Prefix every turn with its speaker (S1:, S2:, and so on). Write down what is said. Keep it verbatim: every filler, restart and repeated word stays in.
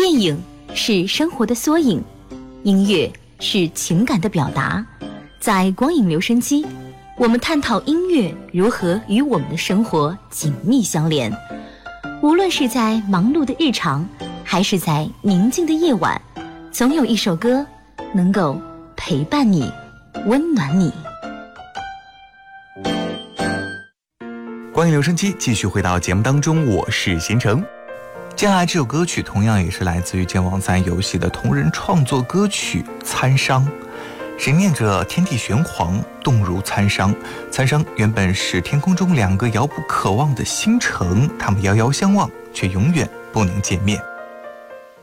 S1: 电影是生活的缩影，音乐是情感的表达。在光影留声机，我们探讨音乐如何与我们的生活紧密相连。无论是在忙碌的日常，还是在宁静的夜晚，总有一首歌能够陪伴你，温暖你。
S2: 光影留声机继续回到节目当中，我是贤成。接下来这首歌曲同样也是来自于剑网三游戏的同人创作歌曲《参商》。谁念着天地玄黄，动如参商。参商原本是天空中两个遥不可望的星辰，他们遥遥相望，却永远不能见面。